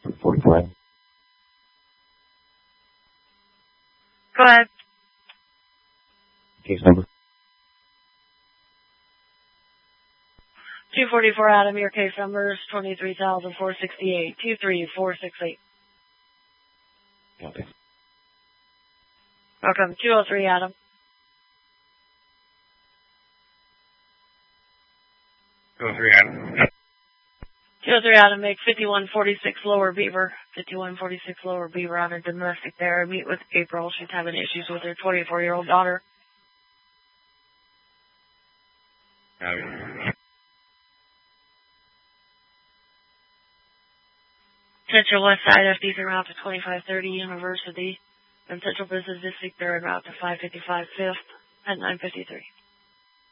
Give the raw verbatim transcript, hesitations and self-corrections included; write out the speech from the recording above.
forty-five. Go ahead. Case number. two forty-four Adam, your case number is twenty-three thousand four hundred sixty-eight, two three four six eight. Okay. Welcome, two oh three Adam. two oh three Adam. two oh three Adam, make fifty-one forty-six Lower Beaver. fifty-one forty-six Lower Beaver on a domestic there. Meet with April. She's having issues with her twenty-four-year-old daughter. Okay. Central West Side, F Ds are route to twenty-five thirty University. And Central Business District, they're en route to five fifty-five Fifth at nine fifty-three.